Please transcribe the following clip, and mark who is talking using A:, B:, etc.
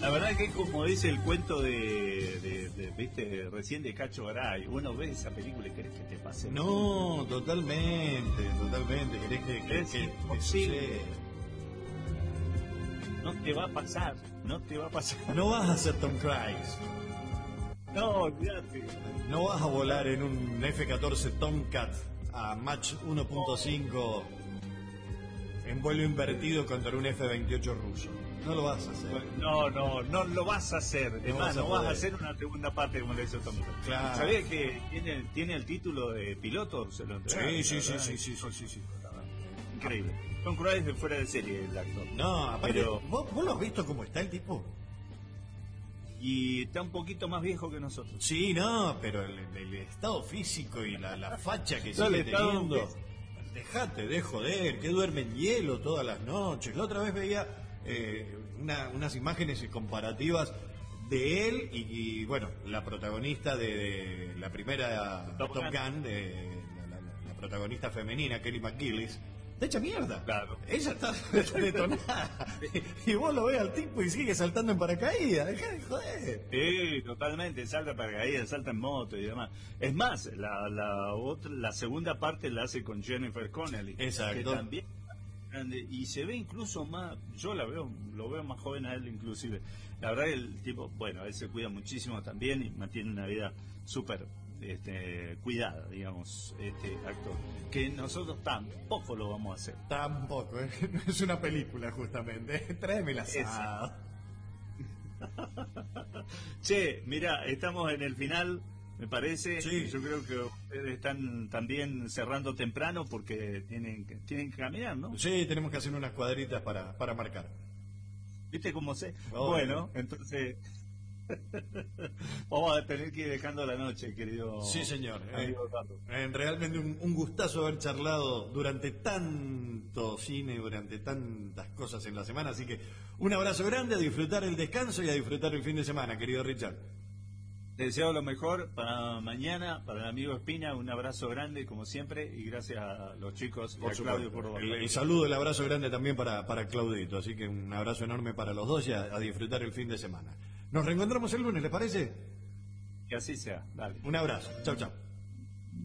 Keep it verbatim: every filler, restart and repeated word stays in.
A: La verdad que como dice el cuento de, de, de, viste, recién de Cacho Garay, uno ve esa película y querés que te pase.
B: No, totalmente, totalmente, querés que, que,
A: es
B: que,
A: imposible.
B: que
A: no te va a pasar, no te va a pasar.
B: No vas a ser Tom Cruise.
A: No, olvídate.
B: No vas a volar en un F catorce Tomcat a Mach uno punto cinco en vuelo invertido contra un F veintiocho ruso. No lo vas a hacer.
A: No, no, no lo vas a hacer. Es
B: No
A: más,
B: vas a
A: no vas
B: poder.
A: a hacer una segunda parte como le hizo Tom Cruise.
B: Claro.
A: ¿Sabías que tiene, tiene el título de piloto? Se lo entregaron,
B: Sí, sí, sí,
A: ¿verdad?
B: sí, sí, sí, sí, sí.
A: Increíble. Tom Cruise de fuera de serie el actor.
B: No, aparte,
A: Pero-
B: ¿vos, ¿vos lo has visto cómo está el tipo?
A: Y está un poquito más viejo que nosotros.
B: Sí, no, pero el, el estado físico y la, la facha que
A: No,
B: sigue
A: el estado
B: teniendo.
A: físico.
B: Dejate de joder, que duerme en hielo todas las noches. La otra vez veía eh, una- unas imágenes comparativas de él y, y, bueno, la protagonista de, de la primera
A: Top
B: Top
A: Gun.
B: Gun, de, la, la- la protagonista femenina, Kelly McGillis. Está hecha mierda.
A: Claro.
B: Ella está detonada. Y vos lo ves al tipo y sigue saltando en paracaídas. Dejá de joder.
A: Sí, totalmente, salta para caídas, salta en moto y demás. Es más, la, la otra, la segunda parte la hace con Jennifer Connelly.
B: Exacto.
A: Que también grande, y se ve incluso más, yo la veo, lo veo más joven a él inclusive. La verdad que el tipo, bueno, él se cuida muchísimo también y mantiene una vida súper este, cuidada, digamos, este actor. Que nosotros tampoco lo vamos a hacer.
B: Tampoco, ¿eh? No es una película justamente. Tráeme la asado.
A: Che, mira, estamos en el final, me parece.
B: Sí.
A: Yo creo que ustedes están también cerrando temprano porque tienen que, tienen que caminar, ¿no?
B: Sí, tenemos que hacer unas cuadritas para, para marcar.
A: ¿Viste cómo sé?
B: Oh,
A: Bueno, entonces vamos a tener que ir dejando la noche, querido.
B: Sí, señor. Eh,
A: amigo Carlos.
B: eh, realmente un, un gustazo haber charlado durante tanto cine, durante tantas cosas en la semana. Así que un abrazo grande, a disfrutar el descanso y a disfrutar el fin de semana, querido Richard.
A: Te deseo lo mejor para mañana, para el amigo Espina, un abrazo grande como siempre y gracias a los chicos y a Claudio Córdoba.
B: El, el saludo, el abrazo grande también para, para Claudito. Así que un abrazo enorme para los dos y a, a disfrutar el fin de semana. Nos reencontramos el lunes, ¿les parece?
A: Que así sea, dale.
B: Un abrazo. Chao, chao.